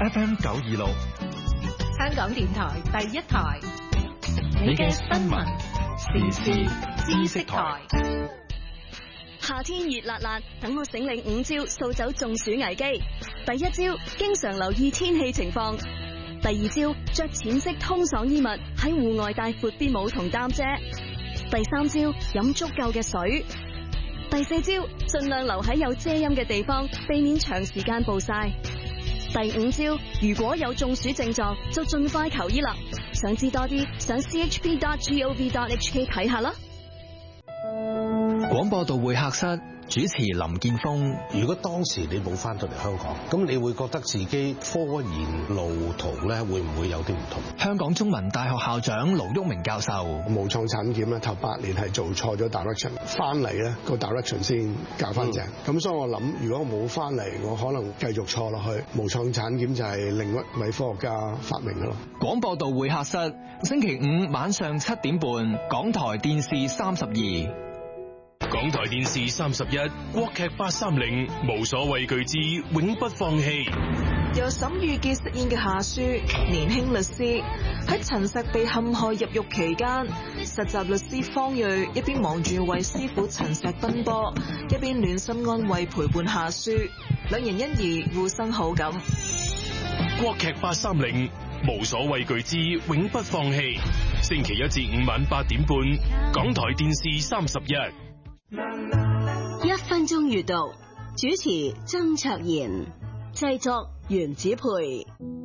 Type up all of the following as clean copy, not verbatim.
FM 926， 香港電台第一台，你嘅新聞時事知識台。 夏天熱辣辣，等我醒領5招掃走中暑危機。第一招，經常留意天氣情況。第二招，着淺色通爽衣物，喺戶外帶闊啲帽同擔遮。第三招，飲足夠嘅水。第四招，盡量留喺有遮陰嘅地方，避免長時間暴曬。第五招，如果有中暑症狀，就盡快求醫啦。想知多啲，上 chp.gov.hk 睇下啦。 廣播道會客室主持林建峰。 如果當時你冇翻到嚟香港，咁你會覺得自己科研路途咧會唔會有啲唔同？ 香港中文大學校長盧煜明教授。 無創產檢咧頭8年係做錯咗 direction， 翻嚟咧個 direction 先教翻正。咁所以我諗，如果我冇翻嚟，我可能繼續錯落去。無創產檢就係另一位科學家發明嘅咯。 廣播道會客室，星期5晚上7點半，港台電視32。 港台電視31，國劇830，無所畏懼之永不放棄。 由沈御傑飾演嘅夏書，年輕律師喺陳實被陷害入獄期間，實習律師方睿一邊忙住為師傅陳實奔波，一邊暖心安慰陪伴夏書，兩人因而互生好感。 國劇830，無所畏懼之永不放棄。星期1至5晚8點半，港台電視31。 1分鐘閱讀，主持曾卓賢，製作袁子培。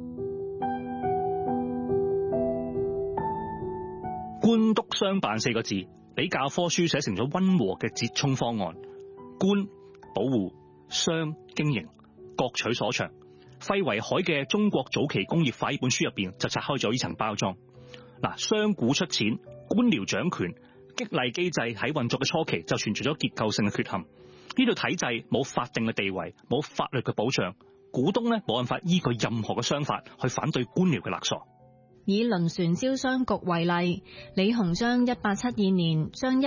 官督商辦4個字俾教科書寫成咗溫和嘅折衷方案。官保護，商經營，各取所長。費維海嘅《中國早期工業化》呢本書入邊就拆開咗呢層包裝。商股出錢，官僚掌權，激勵機制喺運作嘅初期就存在咗結構性嘅缺陷。呢度體制冇法定嘅地位，冇法律嘅保障，股東咧冇辦法依據任何嘅商法去反對官僚嘅勒索。 以輪船招商局為例，李鴻章1872年將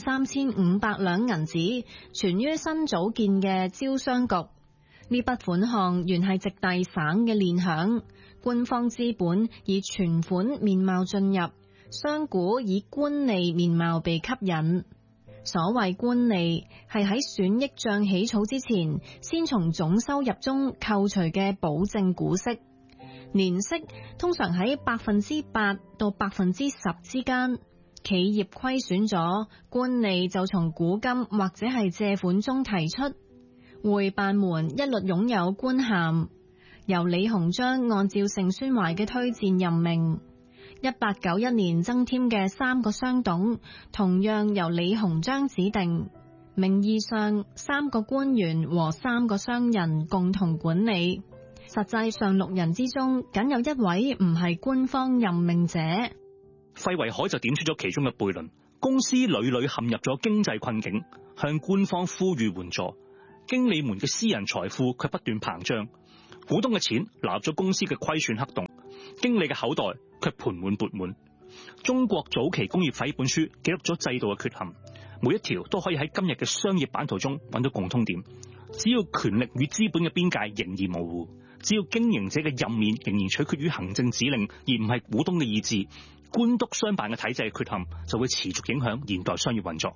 13500兩銀紙存於新組建嘅招商局。呢筆款項原係直隸省嘅鏈餉，官方資本以存款面貌進入，商股以官吏面貌被吸引。所謂官吏係喺損益帳起草之前，先從總收入中扣除嘅保證股息，年息通常喺8%到10%之間。企業虧損咗，官吏就從股金或者係借款中提出。會辦們一律擁有官銜，由李鴻章按照盛宣懷嘅推薦任命。1891年增添嘅3個商董，同樣由李鴻章指定。名義上3個官員和3個商人共同管理，實際上6人之中，僅有1位唔係官方任命者。 費維海就點出咗其中嘅悖論：公司屢屢陷入咗經濟困境，向官方呼籲援助。經理們嘅私人財富卻不斷膨脹，股東嘅錢流入咗公司嘅虧損黑洞，經理嘅口袋卻盆滿缽滿。中國早期工業化呢本書記錄咗制度嘅缺陷，每一條都可以喺今日嘅商業版圖中揾到共通點。只要權力與資本嘅邊界仍然模糊，只要經營者嘅任免仍然取決於行政指令而唔係股東嘅意志，官督商辦嘅體制嘅缺陷就會持續影響現代商業運作。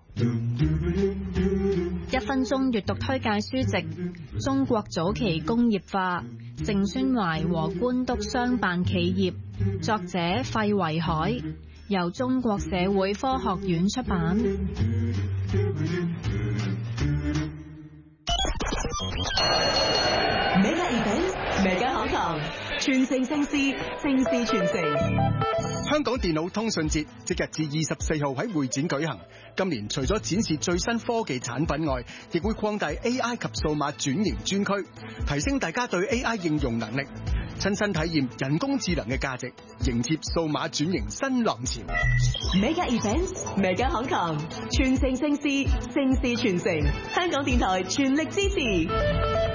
1分鐘閱讀推介書籍《中國早期工業化：盛宣懷和官督商辦企業》，作者費維海，由中國社會科學院出版。 Mega Event，Mega 行堂，傳承盛事，盛事傳承。 香港電腦通訊節即日至24號喺會展舉行。今年除咗展示最新科技產品外，亦會擴大 AI 及數碼轉型專區，提升大家對 AI 應用能力，親身體驗人工智能嘅價值，迎接數碼轉型新浪潮。 Mega Event，Mega 行堂，傳承盛事，盛事傳承。香港電台全力支持。